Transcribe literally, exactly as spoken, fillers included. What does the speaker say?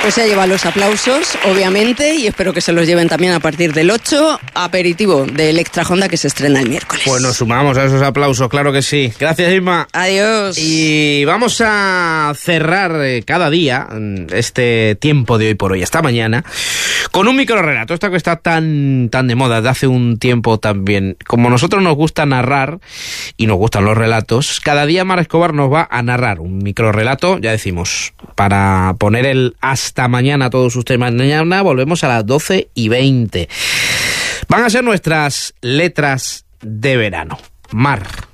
Pues se llevan los aplausos, obviamente, y espero que se los lleven también a partir del ocho, aperitivo de Electra Honda que se estrena el miércoles. Pues nos sumamos a esos aplausos, claro que sí. Gracias, Isma. Adiós. Y vamos a cerrar eh, cada día este tiempo de hoy por hoy, hasta mañana, con un microrelato. Esto que está tan, tan de moda desde hace un tiempo también. Como a nosotros nos gusta narrar y nos gustan los relatos, cada día Mar Escobar nos va a narrar un microrelato, ya decimos, para poner el hasta mañana a todos ustedes. Mañana volvemos a las doce y veinte. Van a ser nuestras letras de verano. Mar.